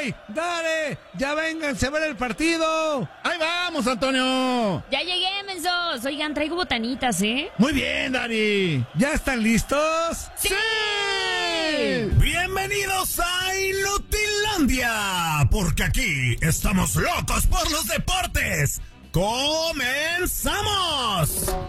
¡Ey! ¡Dale! ¡Ya vénganse a ver el partido! ¡Ahí vamos, Antonio! Ya llegué, mensos. Oigan, traigo botanitas, ¿eh? Muy bien, Dari. ¿Ya están listos? ¡Sí! Bienvenidos a Inutilandia, porque aquí estamos locos por los deportes. ¡Comenzamos!